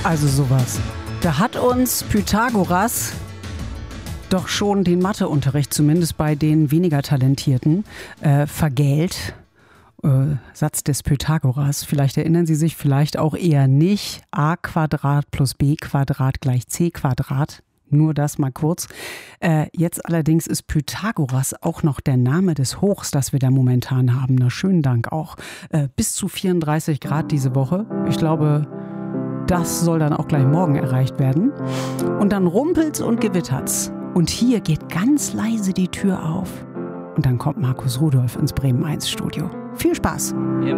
Also sowas. Da hat uns Pythagoras doch schon den Matheunterricht, zumindest bei den weniger Talentierten, vergällt. Satz des Pythagoras. Vielleicht erinnern Sie sich, vielleicht auch eher nicht. A² plus B² gleich C². Nur das mal kurz. Jetzt allerdings ist Pythagoras auch noch der Name des Hochs, das wir da momentan haben. Na, schönen Dank auch. Bis zu 34 Grad diese Woche. Ich glaube, das soll dann auch gleich morgen erreicht werden. Und dann rumpelt's und gewittert's. Und hier geht ganz leise die Tür auf. Und dann kommt Markus Rudolph ins Bremen 1 Studio. Viel Spaß!